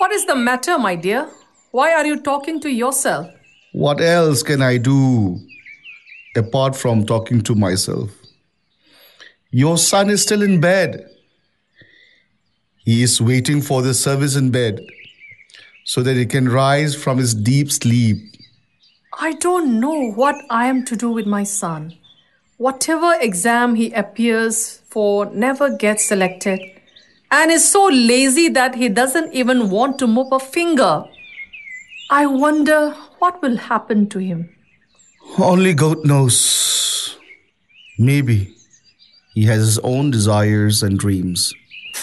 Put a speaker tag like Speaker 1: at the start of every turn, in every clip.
Speaker 1: What is the matter, my dear? Why are you talking to yourself?
Speaker 2: What else can I do apart from talking to myself? Your son is still in bed. He is waiting for the service in bed so that he can rise from his deep sleep.
Speaker 1: I don't know what I am to do with my son. Whatever exam he appears for never gets selected and is so lazy that he doesn't even want to move a finger. I wonder what will happen to him.
Speaker 2: Only God knows. Maybe he has his own desires and dreams.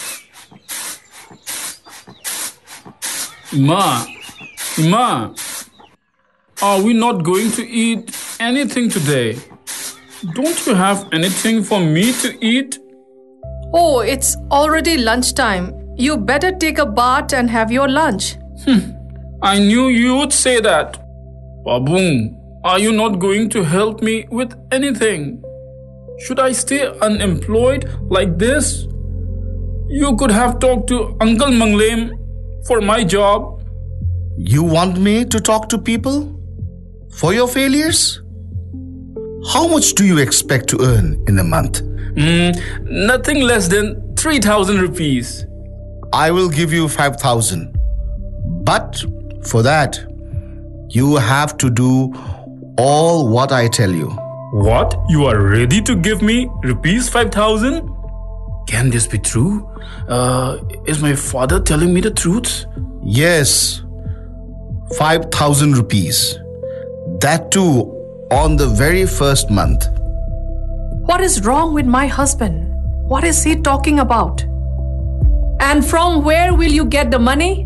Speaker 3: Ma, are we not going to eat anything today? Don't you have anything for me to eat?
Speaker 1: Oh, it's already lunchtime. You better take a bath and have your lunch.
Speaker 3: I knew you would say that. Baboon, are you not going to help me with anything? Should I stay unemployed like this? You could have talked to Uncle Manglem for my job.
Speaker 2: You want me to talk to people for your failures? How much do you expect to earn in a month?
Speaker 3: Nothing less than 3,000 rupees.
Speaker 2: I will give you 5,000. But for that, you have to do all what I tell you.
Speaker 3: What? You are ready to give me rupees 5,000? Can this be true? Is my father telling me the truth?
Speaker 2: Yes, 5,000 rupees. That too on the very first month.
Speaker 1: What is wrong with my husband? What is he talking about? And from where will you get the money?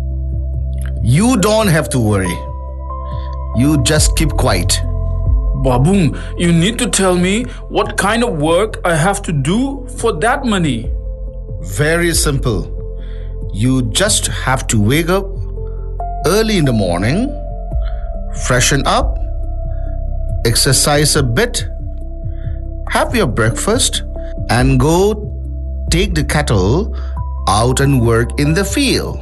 Speaker 2: You don't have to worry. You just keep quiet.
Speaker 3: Baboon, you need to tell me what kind of work I have to do for that money.
Speaker 2: Very simple. You just have to wake up early in the morning, freshen up, exercise a bit, have your breakfast, and go take the cattle out and work in the field.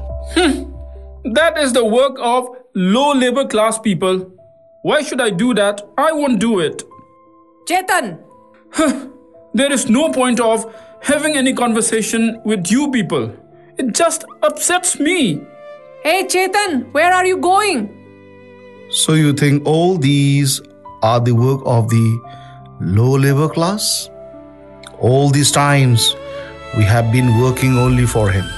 Speaker 3: That is the work of low labor class people. Why should I do that? I won't do it.
Speaker 1: Chetan!
Speaker 3: There is no point of having any conversation with you people. It just upsets me.
Speaker 1: Hey Chetan, where are you going?
Speaker 2: So you think all these are the work of the low labor class? All these times we have been working only for him.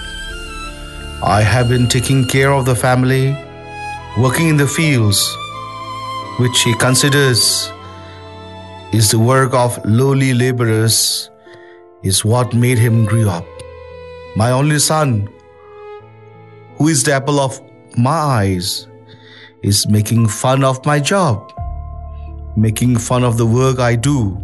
Speaker 2: I have been taking care of the family, working in the fields, which he considers is the work of lowly laborers, is what made him grow up. My only son, who is the apple of my eyes, is making fun of my job, making fun of the work I do.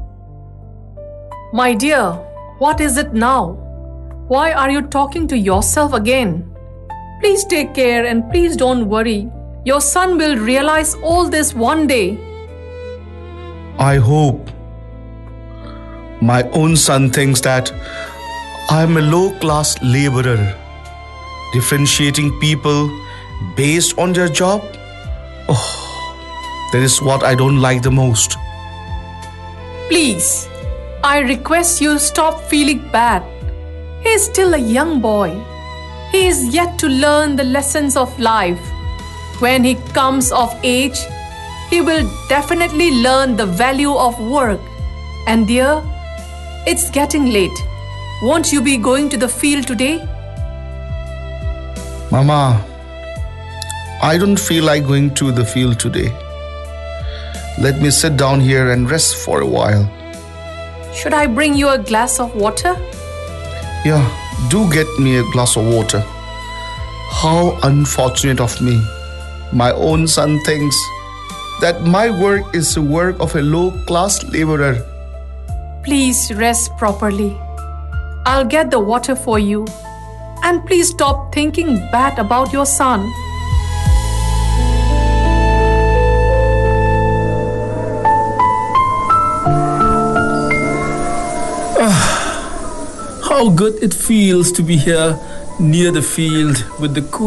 Speaker 1: My dear, what is it now? Why are you talking to yourself again? Please take care and please don't worry. Your son will realize all this one day.
Speaker 2: I hope my own son thinks that I am a low-class laborer, differentiating people based on their job. Oh, that is what I don't like the most.
Speaker 1: Please, I request you stop feeling bad. He is still a young boy. He is yet to learn the lessons of life. When he comes of age, he will definitely learn the value of work. And dear, it's getting late. Won't you be going to the field today?
Speaker 2: Mama, I don't feel like going to the field today. Let me sit down here and rest for a while.
Speaker 1: Should I bring you a glass of water?
Speaker 2: Yeah, do get me a glass of water. How unfortunate of me. My own son thinks that my work is the work of a low-class laborer.
Speaker 1: Please rest properly. I'll get the water for you. And please stop thinking bad about your son.
Speaker 3: How good it feels to be here near the field with the cool